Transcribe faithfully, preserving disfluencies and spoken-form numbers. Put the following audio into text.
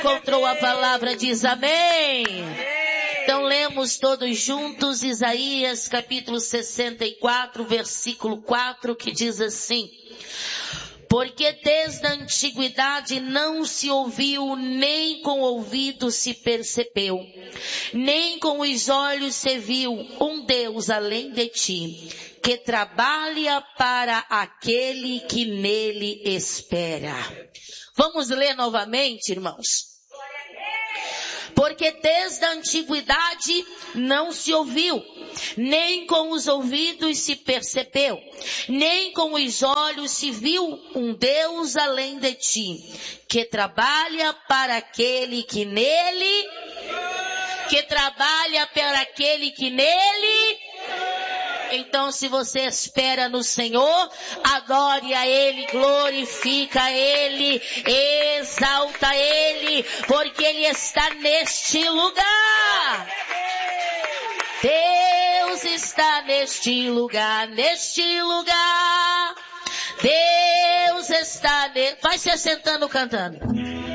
Encontrou a palavra, diz amém. Então lemos todos juntos Isaías capítulo sessenta e quatro, versículo quatro, que diz assim: porque desde a antiguidade não se ouviu, nem com o ouvido se percebeu, nem com os olhos se viu um Deus além de ti, que trabalha para aquele que nele espera. Vamos ler novamente, irmãos. Porque desde a antiguidade não se ouviu, nem com os ouvidos se percebeu, nem com os olhos se viu um Deus além de ti, que trabalha para aquele que nele, que trabalha para aquele que nele. Então, se você espera no Senhor, adore a Ele, glorifica a Ele, exalta a Ele, porque Ele está neste lugar. Deus está neste lugar, neste lugar. Deus está neste... Vai se assentando cantando.